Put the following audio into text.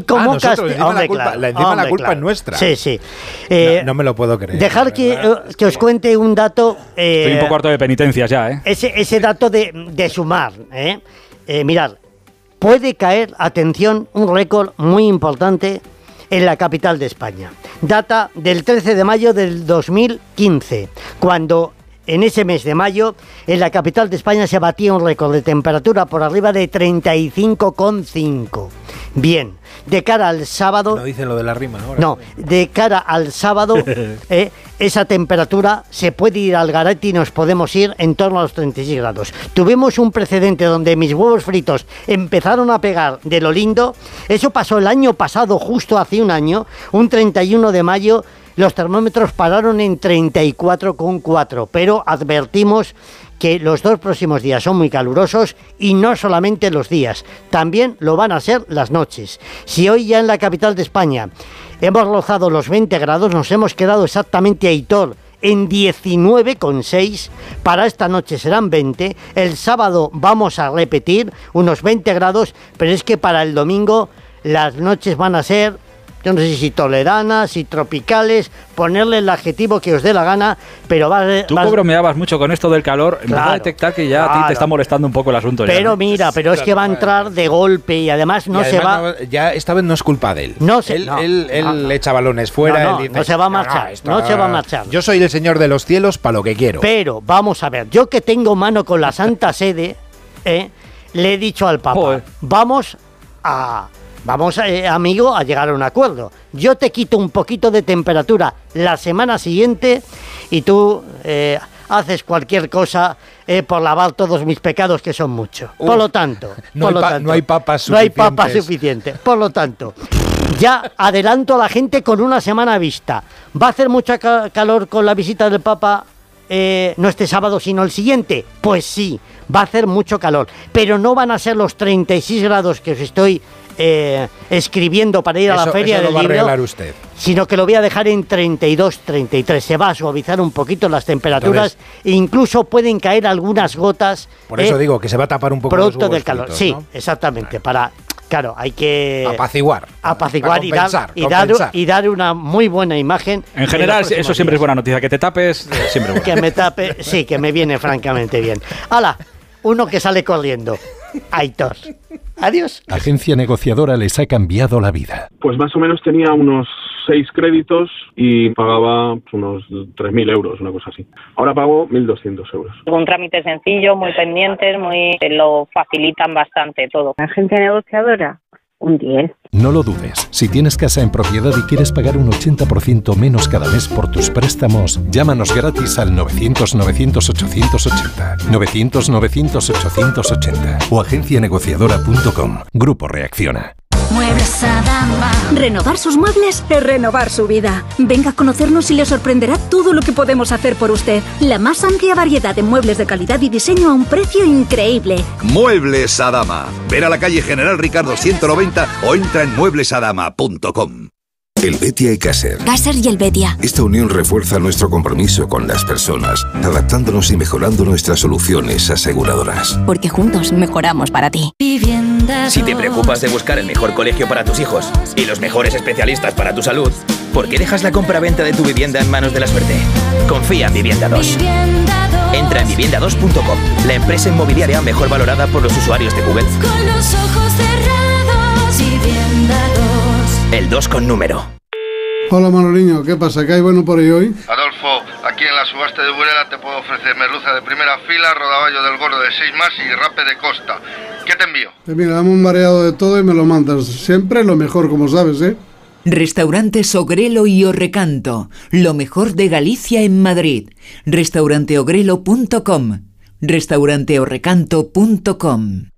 como nosotros, la culpa es nuestra. Sí. No me lo puedo creer. Dejar que os cuente un dato. Estoy un poco harto de penitencias ya, ¿eh? Ese dato de sumar, mirad, puede caer, atención, un récord muy importante en la capital de España. Data del 13 de mayo del 2015, cuando en ese mes de mayo en la capital de España se batía un récord de temperatura por arriba de 35,5. Bien, de cara al sábado... No dicen lo de la rima ahora. No, de cara al sábado esa temperatura se puede ir al garete y nos podemos ir en torno a los 36 grados. Tuvimos un precedente donde mis huevos fritos empezaron a pegar de lo lindo. Eso pasó el año pasado, justo hace un año, un 31 de mayo, los termómetros pararon en 34,4, pero advertimos que los 2 próximos días son muy calurosos y no solamente los días, también lo van a ser las noches. Si hoy ya en la capital de España hemos rozado los 20 grados, nos hemos quedado exactamente, Aitor, en 19,6, para esta noche serán 20, el sábado vamos a repetir unos 20 grados, pero es que para el domingo las noches van a ser... Yo no sé si toleranas, si tropicales, ponerle el adjetivo que os dé la gana, pero Tú bromeabas mucho con esto del calor, en vez de detectar que ya a ti te está molestando un poco el asunto. Pero mira, es que va a entrar de golpe y además se va... ya esta vez no es culpa de él. Él echa balones fuera. No, no se va a marchar, no se va a marchar. Yo soy el señor de los cielos para lo que quiero. Pero, vamos a ver, yo que tengo mano con la Santa Sede, le he dicho al Papa, vamos, amigo, a llegar a un acuerdo. Yo te quito un poquito de temperatura la semana siguiente y tú haces cualquier cosa por lavar todos mis pecados, que son muchos. Por lo tanto, no hay papas suficientes. No hay papas suficientes. Por lo tanto, ya adelanto a la gente con una semana vista. ¿Va a hacer mucha calor con la visita del Papa? No este sábado, sino el siguiente. Pues sí, va a hacer mucho calor. Pero no van a ser los 36 grados que os estoy escribiendo para ir a la feria del libro, usted. Sino que lo voy a dejar en 32, 33. Se va a suavizar un poquito las temperaturas. E incluso pueden caer algunas gotas. Por eso digo que se va a tapar un poco producto los del calor. fritos, sí, ¿no? Exactamente. Claro, hay que apaciguar y dar una muy buena imagen. En general, eso siempre es buena noticia. Que te tapes, siempre bueno. Que me tape, sí, que me viene francamente bien. ¡Hala! Uno que sale corriendo. Aitor. Adiós. Agencia negociadora les ha cambiado la vida. Pues más o menos tenía unos 6 créditos y pagaba unos 3.000 euros, una cosa así. Ahora pago 1.200 euros. Un trámite sencillo, muy pendientes, lo facilitan bastante todo. Agencia negociadora, un 10. No lo dudes. Si tienes casa en propiedad y quieres pagar un 80% menos cada mes por tus préstamos, llámanos gratis al 900-900-880, 900-900-880 o agencianegociadora.com. Grupo Reacciona. Muebles Adama. Renovar sus muebles es renovar su vida. Venga a conocernos y le sorprenderá todo lo que podemos hacer por usted. La más amplia variedad de muebles de calidad y diseño a un precio increíble. Muebles Adama. Ver a la calle General Ricardo 190 o entra en mueblesadama.com. Helvetia y Caser. Caser y Helvetia. Esta unión refuerza nuestro compromiso con las personas, adaptándonos y mejorando nuestras soluciones aseguradoras. Porque juntos mejoramos para ti. Si te preocupas de buscar el mejor colegio para tus hijos y los mejores especialistas para tu salud, ¿por qué dejas la compra-venta de tu vivienda en manos de la suerte? Confía en Vivienda 2. Entra en vivienda2.com, la empresa inmobiliaria mejor valorada por los usuarios de Google. Con los ojos cerrados, Vivienda 2. El 2 con número. Hola Manoliño, ¿qué pasa? ¿Qué hay bueno por ahí hoy? Adolfo, aquí en la subasta de Burela te puedo ofrecer merluza de primera fila, rodaballo del gordo de 6 más y rape de costa. ¿Qué te envío? Mira, dame un variado de todo y me lo mandas. Siempre lo mejor, como sabes, ¿eh? Restaurantes Ogrelo y Orrecanto, lo mejor de Galicia en Madrid. Restauranteogrelo.com, restauranteorrecanto.com.